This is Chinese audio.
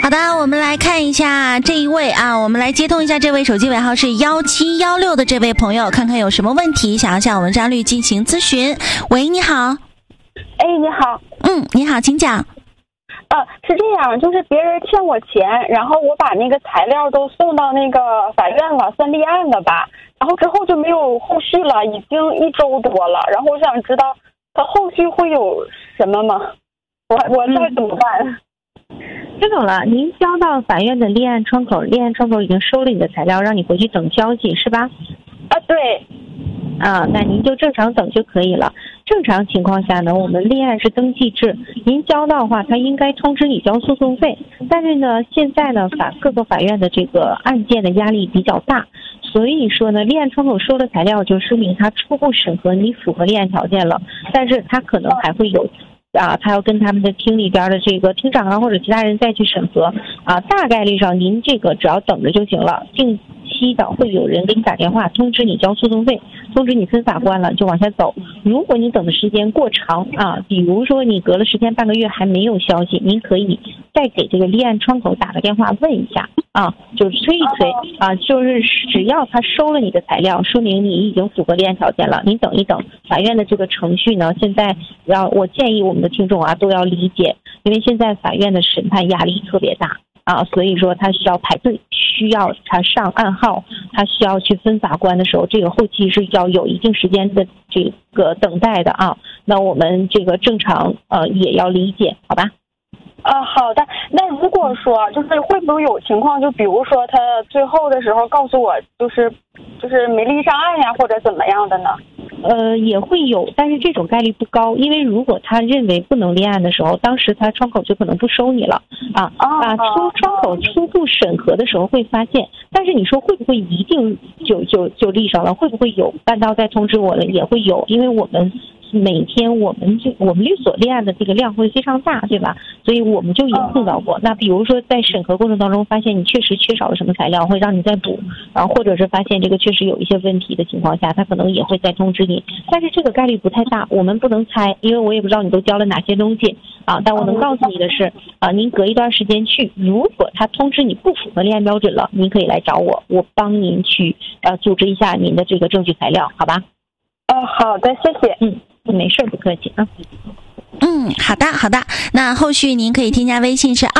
好的，我们来看一下这一位啊，我们来接通一下这位手机尾号是1716的这位朋友，看看有什么问题想要向我们张律进行咨询。喂，你好。 哎，你好。 你好，请讲。 是这样，就是别人欠我钱，然后我把那个材料都送到那个法院了，算立案了吧，然后之后就没有后续了，已经1周多了，然后我想知道他后续会有什么吗？我再怎么办？ 听懂了，您交到法院的立案窗口，立案窗口已经收了你的材料，让你回去等消息是吧？ 对。 那您就正常等就可以了。正常情况下呢，我们立案是登记制，您交到的话，他应该通知你交诉讼费。但是呢，现在呢，各个法院的这个案件的压力比较大，所以说呢，立案窗口收了材料，就说明他初步审核你符合立案条件了，但是他可能还会有。他要跟他们的厅里边的这个厅长或者其他人再去审核大概率上您这个只要等着就行了，定期的会有人给你打电话通知你交诉讼费，通知你分法官了就往下走。如果你等的时间过长比如说你隔了10天半个月还没有消息，您可以再给这个立案窗口打个电话问一下就是催一催就是只要他收了你的材料，说明你已经符合立案条件了，您等一等。法院的这个程序呢，现在我建议我们的听众都要理解，因为现在法院的审判压力特别大所以说他需要排队，需要他上暗号，他需要去分法官的时候，这个后期是要有一定时间的这个等待的那我们这个正常也要理解，好吧？ 好的。那如果说就是会不会有情况，就比如说他最后的时候告诉我就是没立上案呀，或者怎么样的呢？ 也会有，但是这种概率不高，因为如果他认为不能立案的时候，当时他窗口就可能不收你了窗口初步审核的时候会发现，但是你说会不会一定就立上了？会不会有半道再通知我了？也会有，因为我们每天我们律所立案的这个量会非常大，对吧？所以我们就也碰到过。那比如说在审核过程当中发现你确实缺少了什么材料，会让你再补，然后或者是发现这个确实有一些问题的情况下，他可能也会再通知你。但是这个概率不太大，我们不能猜，因为我也不知道你都交了哪些东西但我能告诉你的是您隔一段时间去，如果他通知你不符合立案标准了，您可以来找我，我帮您去组织一下您的这个证据材料，好吧？ 好的，谢谢。 没事，不客气好的，那后续您可以添加微信是